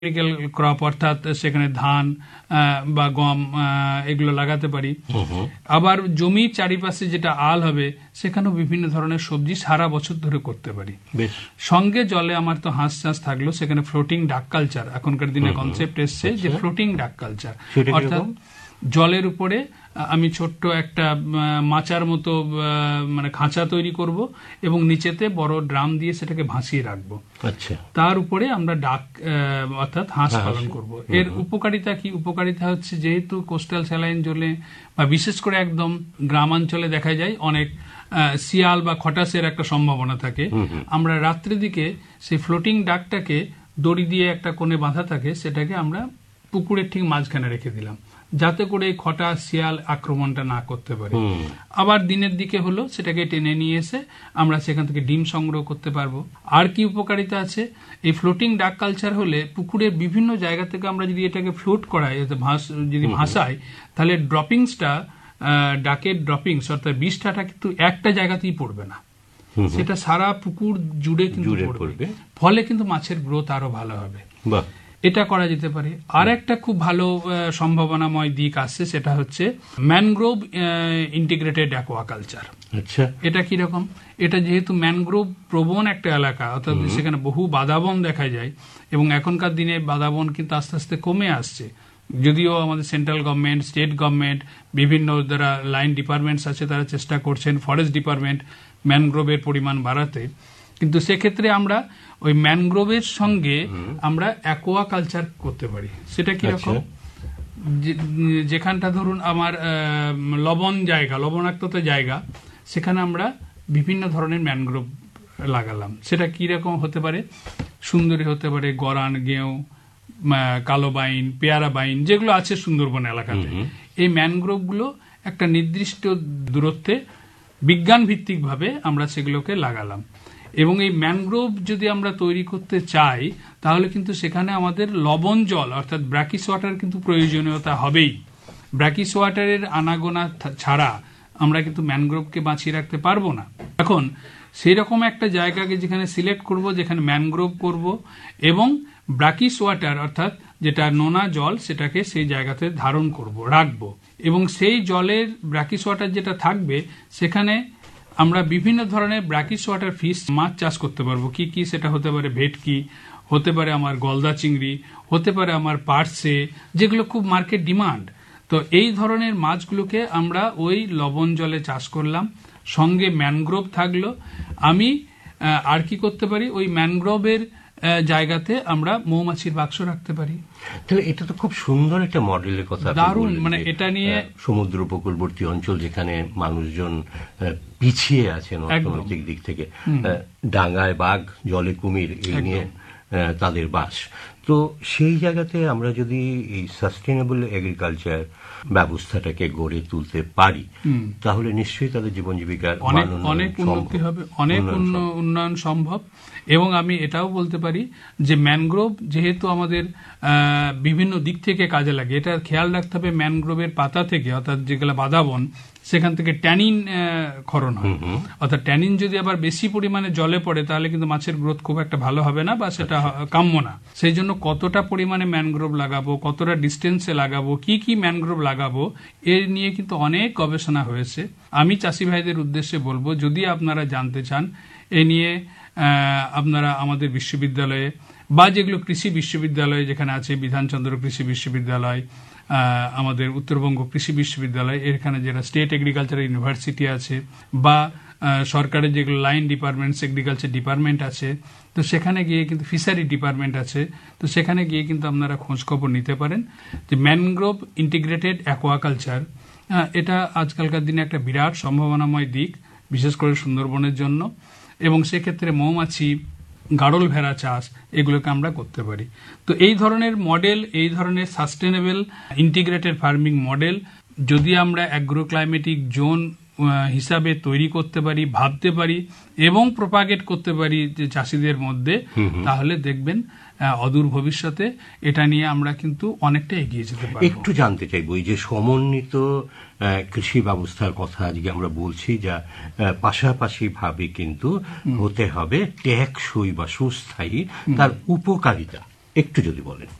Crop, অর্থাৎ সেখানে ধান বা গম এগুলো লাগাতে পারি। আবার জমির চারিপাশে যেটা আল হবে সেখানেও বিভিন্ন ধরনের সবজি সারা বছর ধরে করতে পারি। সঙ্গে জলে আমার তো হাঁস চাষ থাকলো, সেখানে ফ্লোটিং ডাক কালচার এখনকার দিনে কনসেপ্ট এসছে যে ফ্লোটিং ডাক কালচার, অর্থাৎ জলের উপরে আমি ছোট্ট একটা মাচার মতো মানে খাঁচা তৈরি করব এবং নিচেতে বড় ড্রাম দিয়ে সেটাকে ভাসিয়ে রাখবো। তার উপরে আমরা ডাক অর্থাৎ হাঁস পালন করব। এর উপকারিতা কি? উপকারিতা হচ্ছে যেহেতু কোস্টাল স্যালাইন জলে বা বিশেষ করে একদম গ্রামাঞ্চলে দেখা যায় অনেক শিয়াল বা খটাসের একটা সম্ভাবনা থাকে, আমরা রাত্রের দিকে সেই ফ্লোটিং ডাকটাকে দড়ি দিয়ে একটা কোণে বাঁধা থাকে, সেটাকে আমরা পুকুরের ঠিক মাঝখানে রেখে দিলাম যাতে করে খটা শিয়াল আক্রমণটা না করতে পারে। আবার দিনের দিকে হলো সেটাকে টেনে নিয়ে এসে আমরা সেখান থেকে ডিম সংগ্রহ করতে পারবো। আর কি উপকারিতা আছে? এই ফ্লোটিং ডাক কালচার হলে পুকুরের বিভিন্ন জায়গা থেকে আমরা যদি এটাকে ফ্লোট করাই, যদি ভাসাই, তাহলে ড্রপিংসটা, ডাকের ড্রপিংস অর্থাৎ বিষ্ঠাটা কিন্তু একটা জায়গাতেই পড়বে না, সেটা সারা পুকুর জুড়ে কিন্তু পড়বে, ফলে কিন্তু মাছের গ্রোথ আরো ভালো হবে। এটা করা যেতে পারে। আর একটা খুব ভালো সম্ভাবনাময় দিক আসছে, সেটা হচ্ছে ম্যানগ্রোভ ইন্টিগ্রেটেড অ্যাকোয়াকালচার। এটা কিরকম? এটা যেহেতু ম্যানগ্রোভ প্রবণ একটা এলাকা, অর্থাৎ সেখানে বহু বাদাবন দেখা যায় এবং এখনকার দিনে বাদাবন কিন্তু আস্তে আস্তে কমে আসছে, যদিও আমাদের সেন্ট্রাল গভর্নমেন্ট, স্টেট গভর্নমেন্ট, বিভিন্ন যারা লাইন ডিপার্টমেন্টস আছে তারা চেষ্টা করছেন, ফরেস্ট ডিপার্টমেন্ট, ম্যানগ্রোভের পরিমাণ বাড়াতে। কিন্তু সেক্ষেত্রে আমরা ওই ম্যানগ্রোভের সঙ্গে আমরা অ্যাকোয়া কালচার করতে পারি। সেটা কিরকম? যেখানটা ধরুন আমার লবণাক্ততা জায়গা, সেখানে আমরা বিভিন্ন ধরনের ম্যানগ্রোভ লাগালাম। সেটা কিরকম হতে পারে? সুন্দরী হতে পারে, গরান, গেঁও, কালো বাইন, পেয়ারা বাইন, যেগুলো আছে সুন্দরবন এলাকাতে। এই ম্যানগ্রোভগুলো একটা নির্দিষ্ট দূরত্বে বিজ্ঞান ভিত্তিক ভাবে আমরা সেগুলোকে লাগালাম। এবং এই ম্যানগ্রোভ যদি আমরা তৈরি করতে চাই তাহলে কিন্তু সেখানে আমাদের লবণ জল অর্থাৎ ব্র্যাকিশ ওয়াটার কিন্তু প্রয়োজনীয়তা হবেই। ব্র্যাকিশ ওয়াটারের আনাগোনা ছাড়া আমরা কিন্তু ম্যানগ্রোভকে বাঁচিয়ে রাখতে পারবো না। এখন সেই রকম একটা জায়গাকে যেখানে সিলেক্ট করব, যেখানে ম্যানগ্রোভ করব এবং ব্র্যাকিশ ওয়াটার অর্থাৎ যেটা নোনা জল, সেটাকে সেই জায়গাতে ধারণ করব, রাখবো, এবং সেই জলের ব্র্যাকিশ ওয়াটার যেটা থাকবে সেখানে আমরা বিভিন্ন ধরনের ব্র্যাকিশ ওয়াটার ফিশ মাছ চাষ করতে পারবো। কি কি? সেটা হতে পারে ভেটকি, হতে পারে আমার গলদা চিংড়ি, হতে পারে আমার পার্সে, যেগুলো খুব মার্কেট ডিমান্ড। তো এই ধরনের মাছগুলোকে আমরা ওই লবণ জলে চাষ করলাম, সঙ্গে ম্যানগ্রোভ থাকলো। আমি আর কি করতে পারি? ওই ম্যানগ্রোভের জায়গাতে আমরা মৌমাছির বাক্স রাখতে পারি। তাহলে এটা তো খুব সুন্দর একটা মডেলের কথা, দারুণ। মানে এটা নিয়ে সমুদ্র উপকূলবর্তী অঞ্চল যেখানে মানুষজন পিছিয়ে আছেন অর্থনৈতিক দিক থেকে, ডাঙায় বাঘ, জলে কুমির, এই নিয়ে তাদের বাস। তো সেই জায়গাতে আমরা যদি এই সাস্টেনেবল এগ্রিকালচার ব্যবস্থাটাকে গড়ে তুলতে পারি তাহলে নিশ্চয়ই তাদের জীবন জীবিকার অনেক উন্নতি হবে, অনেক উন্নয়ন সম্ভব। এবং আমি এটাও বলতে পারি যে ম্যানগ্রোভ যেহেতু আমাদের বিভিন্ন দিক থেকে কাজে লাগে, এটা খেয়াল রাখতে হবে ম্যানগ্রোভের পাতা থেকে অর্থাৎ যেগুলো বাদাবন, সেখান থেকে ট্যানিন ক্ষরণ হয়। অর্থাৎ ট্যানিন যদি আবার বেশি পরিমাণে জলে পড়ে তাহলে কিন্তু মাছের গ্রোথ খুব একটা ভালো হবে না বা সেটা কাম্য না। সেই জন্য কতটা পরিমাণে ম্যানগ্রোভ লাগাবো, কতটা ডিস্টেন্সে লাগাবো, কি কি ম্যানগ্রোভ লাগাবো, এর নিয়ে কিন্তু অনেক গবেষণা হয়েছে। আমি চাষি ভাইদের উদ্দেশ্যে বলবো, যদি আপনারা জানতে চান এ নিয়ে, আপনারা আমাদের বিশ্ববিদ্যালয়ে বা যেগুলো কৃষি বিশ্ববিদ্যালয় যেখানে আছে, বিধানচন্দ্র কৃষি বিশ্ববিদ্যালয়, আমাদের উত্তরবঙ্গ কৃষি বিশ্ববিদ্যালয়, এখানে যেটা স্টেট এগ্রিকালচার ইউনিভার্সিটি আছে, বা সরকারের যেগুলো লাইন ডিপার্টমেন্টস, এগ্রিকালচার ডিপার্টমেন্ট আছে, তো সেখানে গিয়ে কিন্তু ফিশারি ডিপার্টমেন্ট আছে, তো সেখানে গিয়ে কিন্তু আপনারা খোঁজখবর নিতে পারেন যে ম্যানগ্রোভ ইন্টিগ্রেটেড অ্যাকোয়াকালচার, এটা আজকালকার দিনে একটা বিরাট সম্ভাবনাময় দিক, বিশেষ করে সুন্দরবনের জন্য। এবং সেক্ষেত্রে মৌমাছি, গাড়ল ভেড়া চাষ, এগুলোকে আমরা করতে পারি। তো এই ধরনের মডেল, এই ধরনের সাস্টেনেবল ইন্টিগ্রেটেড ফার্মিং মডেল যদি আমরা অ্যাগ্রো ক্লাইমেটিক জোন হিসাবে তৈরি করতে পারি, ভাবতে পারি এবং প্রপাগেট করতে পারি যে চাষিদের মধ্যে, তাহলে দেখবেন অদূর ভবিষ্যতে এটা নিয়ে আমরা কিন্তু অনেকটা এগিয়ে যেতে পারব। একটু জানতে চাইবো, এই যে সমন্বিত কৃষি ব্যবস্থার কথা আজকে আমরা বলছি, যা পাশাপাশি ভাবে কিন্তু হতে হবে টেকসই বা সুস্থায়ী, তার উপকারিতা একটু যদি বলেন।